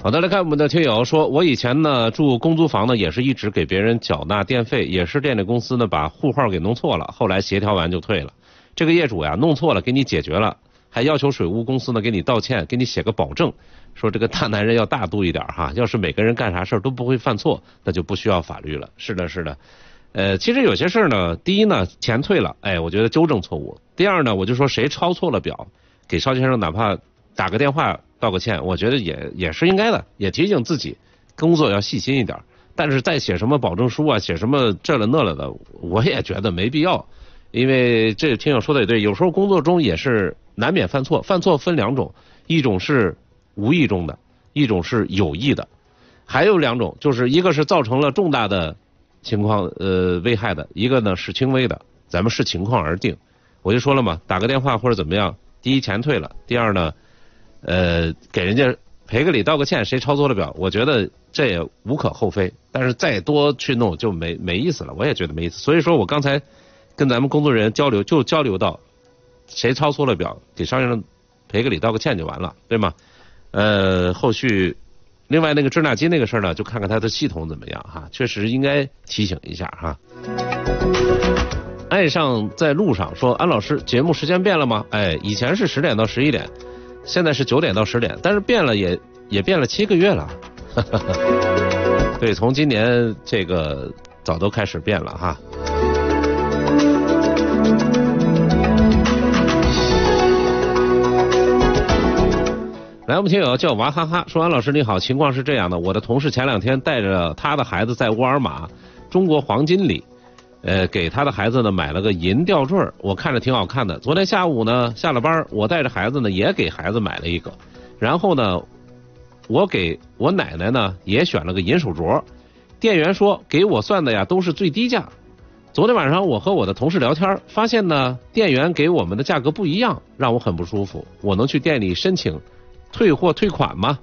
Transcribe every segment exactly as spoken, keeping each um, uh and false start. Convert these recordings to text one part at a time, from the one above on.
好的，来看我们的听友说，我以前呢住公租房呢，也是一直给别人缴纳电费，也是电力公司呢把户号给弄错了，后来协调完就退了。这个业主呀弄错了给你解决了，还要求水务公司呢给你道歉，给你写个保证，说这个大男人要大度一点哈，要是每个人干啥事都不会犯错，那就不需要法律了。是的，是的。呃，其实有些事儿呢，第一呢，钱退了，哎，我觉得纠正错误；第二呢，我就说谁抄错了表，给邵先生哪怕打个电话道个歉，我觉得也也是应该的，也提醒自己工作要细心一点。但是再写什么保证书啊，写什么这了那了的，我也觉得没必要。因为这听友说的也对，有时候工作中也是难免犯错，犯错分两种，一种是无意中的，一种是有意的，还有两种，就是一个是造成了重大的情况呃危害的，一个呢是轻微的，咱们视情况而定。我就说了嘛，打个电话或者怎么样，第一钱退了，第二呢呃给人家赔个礼道个歉，谁抄错了表，我觉得这也无可厚非，但是再多去弄就没没意思了，我也觉得没意思。所以说我刚才跟咱们工作人员交流，就交流到谁抄错了表，给商人赔个礼道个歉就完了，对吗？呃后续另外那个滞纳金那个事儿呢，就看看它的系统怎么样哈，确实应该提醒一下哈。爱上在路上说，安老师节目时间变了吗？哎，以前是十点到十一点，现在是九点到十点，但是变了也也变了七个月了。对，从今年这个早都开始变了哈。来，我们听友叫娃哈哈说，安老师你好，情况是这样的，我的同事前两天带着他的孩子在沃尔玛中国黄金里呃，给他的孩子呢买了个银吊坠，我看着挺好看的。昨天下午呢下了班，我带着孩子呢也给孩子买了一个，然后呢我给我奶奶呢也选了个银手镯，店员说给我算的呀都是最低价。昨天晚上我和我的同事聊天，发现呢店员给我们的价格不一样，让我很不舒服。我能去店里申请退货退款吗？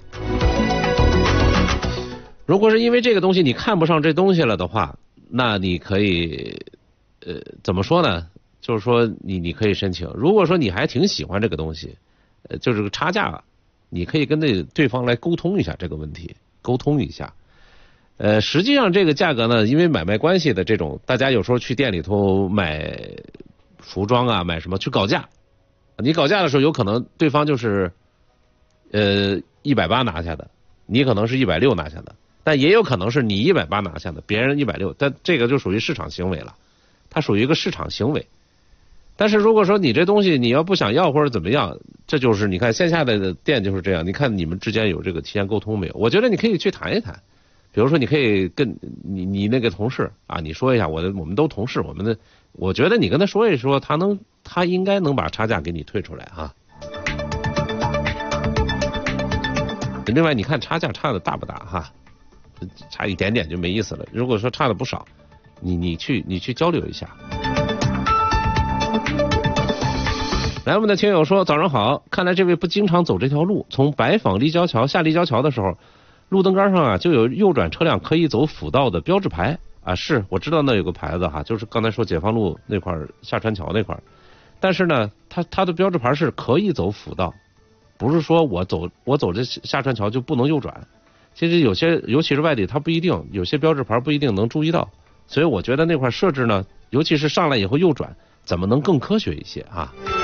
如果是因为这个东西你看不上这东西了的话，那你可以呃怎么说呢，就是说你你可以申请。如果说你还挺喜欢这个东西，呃就是个差价，你可以跟那对方来沟通一下这个问题，沟通一下。呃实际上这个价格呢，因为买卖关系的这种，大家有时候去店里头买服装啊买什么去搞价，你搞价的时候有可能对方就是呃一百八拿下的，你可能是一百六拿下的，但也有可能是你一百八拿下的，别人一百六，但这个就属于市场行为了，它属于一个市场行为。但是如果说你这东西你要不想要或者怎么样，这就是你看线下的店就是这样，你看你们之间有这个提前沟通没有？我觉得你可以去谈一谈，比如说你可以跟你你那个同事啊，你说一下，我的我们都同事，我们的，我觉得你跟他说一说，他能他应该能把差价给你退出来哈。另外你看差价差的大不大哈？差一点点就没意思了。如果说差的不少，你你去你去交流一下。来，我们的听友说，早上好，看来这位不经常走这条路，从白坊立交桥下立交桥的时候，路灯杆上啊就有右转车辆可以走辅道的标志牌啊，是我知道那有个牌子哈，就是刚才说解放路那块下川桥那块，但是呢，它它的标志牌是可以走辅道。不是说我走我走这下川桥就不能右转，其实有些尤其是外地它不一定，有些标志牌不一定能注意到，所以我觉得那块设置呢，尤其是上来以后右转，怎么能更科学一些啊？